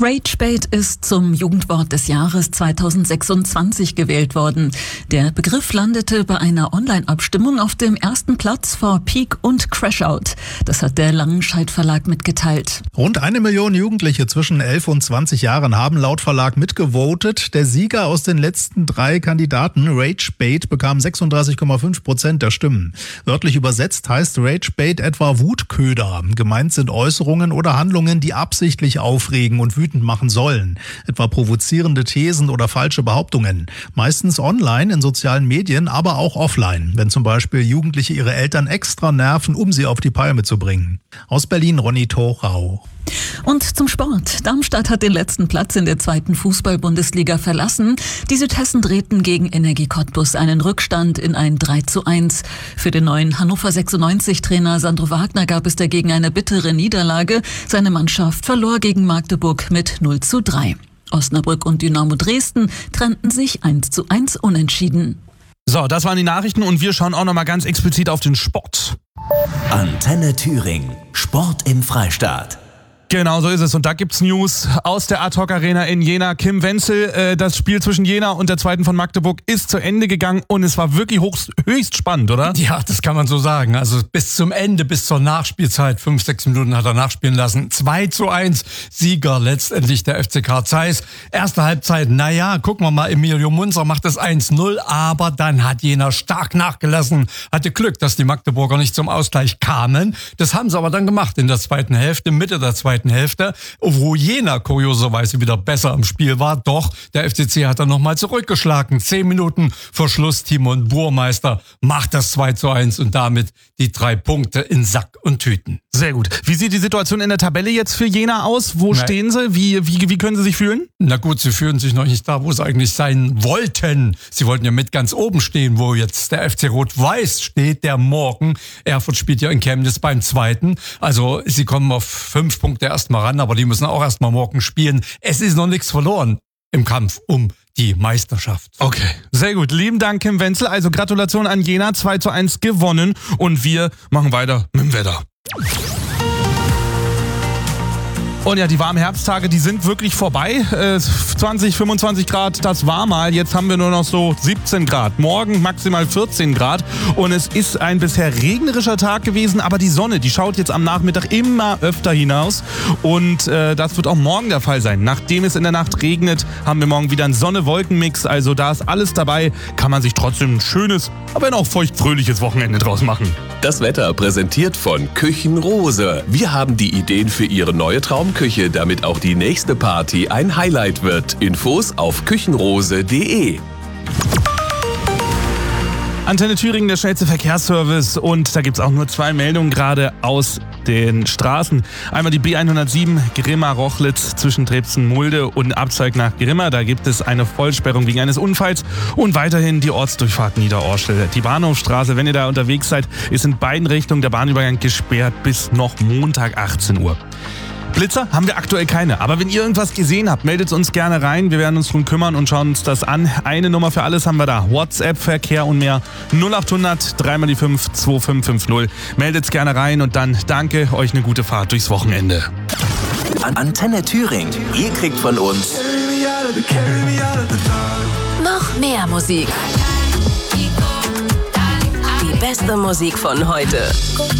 Ragebait ist zum Jugendwort des Jahres 2026 gewählt worden. Der Begriff landete bei einer Online-Abstimmung auf dem ersten Platz vor Peak und Crashout. Das hat der Langenscheidt Verlag mitgeteilt. Rund 1 Million Jugendliche zwischen 11 und 20 Jahren haben laut Verlag mitgevotet. Der Sieger aus den letzten 3 Kandidaten, Ragebait, bekam 36,5% der Stimmen. Wörtlich übersetzt heißt Ragebait etwa Wutköder. Gemeint sind Äußerungen oder Handlungen, die absichtlich aufregen und wütend machen sollen. Etwa provozierende Thesen oder falsche Behauptungen. Meistens online in sozialen Medien, aber auch offline. Wenn zum Beispiel Jugendliche ihre Eltern extra nerven, um sie auf die Palme zu bringen. Aus Berlin Ronny Thorau. Und zum Sport. Darmstadt hat den letzten Platz in der 2. Fußball-Bundesliga verlassen. Die Südhessen drehten gegen Energie Cottbus einen Rückstand in ein 3:1. Für den neuen Hannover 96-Trainer Sandro Wagner gab es dagegen eine bittere Niederlage. Seine Mannschaft verlor gegen Magdeburg mit 0:3. Osnabrück und Dynamo Dresden trennten sich 1:1 unentschieden. So, das waren die Nachrichten und wir schauen auch nochmal ganz explizit auf den Sport. Antenne Thüringen. Sport im Freistaat. Genau so ist es. Und da gibt's News aus der Ad-Hoc Arena in Jena. Kim Wenzel, das Spiel zwischen Jena und der 2. von Magdeburg ist zu Ende gegangen und es war wirklich höchst spannend, oder? Ja, das kann man so sagen. Also bis zum Ende, bis zur Nachspielzeit, 5-6 Minuten hat er nachspielen lassen. 2:1, Sieger letztendlich der FCK Zeiss. Erste Halbzeit, gucken wir mal, Emilio Munzer macht das 1:0, aber dann hat Jena stark nachgelassen. Hatte Glück, dass die Magdeburger nicht zum Ausgleich kamen. Das haben sie aber dann gemacht in der zweiten Hälfte, Mitte der zweiten Hälfte, wo Jena kurioserweise wieder besser im Spiel war. Doch der FCC hat dann nochmal zurückgeschlagen. 10 Minuten vor Schluss, Timon Burmeister macht das 2:1 und damit die 3 Punkte in Sack und Tüten. Sehr gut. Wie sieht die Situation in der Tabelle jetzt für Jena aus? Wo stehen sie? Wie können sie sich fühlen? Na gut, sie fühlen sich noch nicht da, wo sie eigentlich sein wollten. Sie wollten ja mit ganz oben stehen, wo jetzt der FC Rot-Weiß steht, der morgen. Erfurt spielt ja in Chemnitz beim 2. Also sie kommen auf 5 Punkte erstmal ran, aber die müssen auch erstmal morgen spielen. Es ist noch nichts verloren im Kampf um die Meisterschaft. Okay, sehr gut. Lieben Dank, Kim Wenzel. Also Gratulation an Jena, 2:1 gewonnen und wir machen weiter mit dem Wetter. Und ja, die warmen Herbsttage, die sind wirklich vorbei. 20, 25 Grad, das war mal. Jetzt haben wir nur noch so 17 Grad. Morgen maximal 14 Grad. Und es ist ein bisher regnerischer Tag gewesen, aber die Sonne, die schaut jetzt am Nachmittag immer öfter hinaus. Und das wird auch morgen der Fall sein. Nachdem es in der Nacht regnet, haben wir morgen wieder einen Sonne-Wolken-Mix. Also da ist alles dabei. Kann man sich trotzdem ein schönes, aber wenn auch feucht-fröhliches Wochenende draus machen. Das Wetter präsentiert von Küchenrose. Wir haben die Ideen für Ihre neue Traumküche, damit auch die nächste Party ein Highlight wird. Infos auf küchenrose.de. Antenne Thüringen, der schnellste Verkehrsservice, und da gibt's auch nur 2 Meldungen gerade aus den Straßen. Einmal die B107 Grimma-Rochlitz zwischen Trebsen-Mulde und Abzweig nach Grimma. Da gibt es eine Vollsperrung wegen eines Unfalls und weiterhin die Ortsdurchfahrt Niederorschel. Die Bahnhofstraße, wenn ihr da unterwegs seid, ist in beiden Richtungen der Bahnübergang gesperrt bis noch Montag 18 Uhr. Blitzer haben wir aktuell keine, aber wenn ihr irgendwas gesehen habt, meldet uns gerne rein. Wir werden uns drum kümmern und schauen uns das an. Eine Nummer für alles haben wir da. WhatsApp, Verkehr und mehr 0800 3x5 2550. Meldet gerne rein und dann danke, euch eine gute Fahrt durchs Wochenende. Antenne Thüringen. Ihr kriegt von uns noch mehr Musik. Die beste Musik von heute.